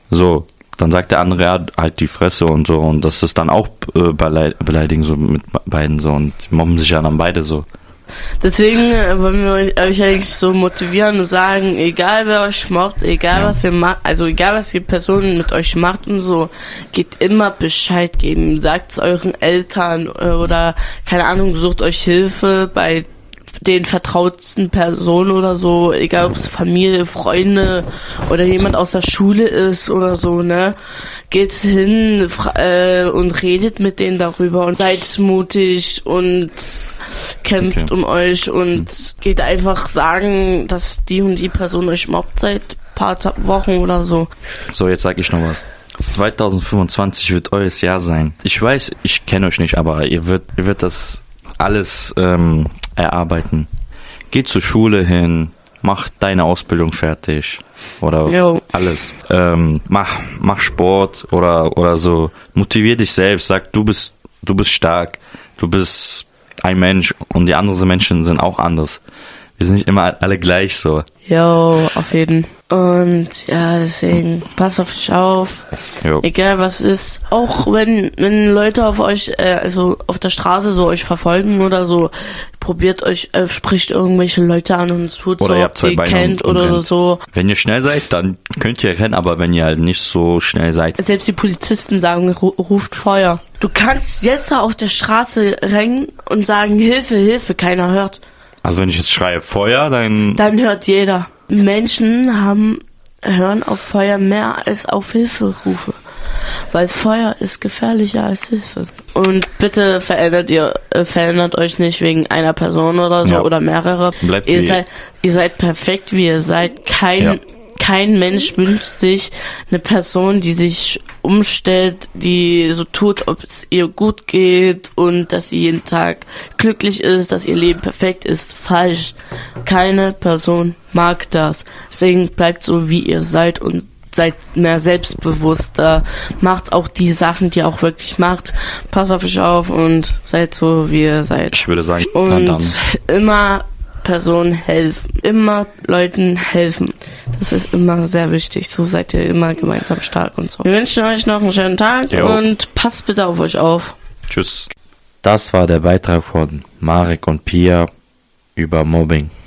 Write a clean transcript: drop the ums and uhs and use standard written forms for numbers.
So, dann sagt der andere, ja, halt die Fresse und so. Und das ist dann auch beleidigen so mit beiden so. Und die mobben sich ja dann beide so. Deswegen wollen wir euch eigentlich so motivieren und sagen, egal wer euch mobbt, egal was ihr macht, also egal was die Person mit euch macht und so, geht immer Bescheid geben. Sagt es euren Eltern oder, keine Ahnung, sucht euch Hilfe bei den vertrautsten Personen oder so, egal ob es Familie, Freunde oder jemand aus der Schule ist oder so, ne? Geht hin und redet mit denen darüber und seid mutig und kämpft um euch und geht einfach sagen, dass die und die Person euch mobbt seit paar Wochen oder so. So, jetzt sag ich noch was. 2025 wird euer Jahr sein. Ich weiß, ich kenne euch nicht, aber ihr wird das alles erarbeiten. Geh zur Schule hin, mach deine Ausbildung fertig oder alles. Mach Sport oder so. Motivier dich selbst, sag, du bist stark, du bist ein Mensch und die anderen Menschen sind auch anders. Wir sind nicht immer alle gleich so. Jo, auf jeden. Und ja, deswegen passt auf euch auf. Jo. Egal was ist. Auch wenn Leute auf euch, also auf der Straße so euch verfolgen oder so, spricht irgendwelche Leute an und tut oder so, ob ihr kennt oder so. Wenn ihr schnell seid, dann könnt ihr rennen, aber wenn ihr halt nicht so schnell seid. Selbst die Polizisten sagen, ruft Feuer. Du kannst jetzt auf der Straße rennen und sagen, Hilfe, Hilfe, keiner hört. Also wenn ich jetzt schreie Feuer, dann hört jeder. Menschen hören auf Feuer mehr als auf Hilferufe. Weil Feuer ist gefährlicher als Hilfe. Und bitte verändert euch nicht wegen einer Person oder so oder mehrere. Ihr seid perfekt, wie ihr seid. Kein Mensch wünscht sich eine Person, die sich umstellt, die so tut, ob es ihr gut geht und dass sie jeden Tag glücklich ist, dass ihr Leben perfekt ist. Falsch. Keine Person mag das. Deswegen bleibt so, wie ihr seid und seid mehr selbstbewusster. Macht auch die Sachen, die ihr auch wirklich macht. Passt auf euch auf und seid so, wie ihr seid. Ich würde sagen, und immer Personen helfen. Immer Leuten helfen. Das ist immer sehr wichtig. So seid ihr immer gemeinsam stark und so. Wir wünschen euch noch einen schönen Tag und passt bitte auf euch auf. Tschüss. Das war der Beitrag von Marek und Pia über Mobbing.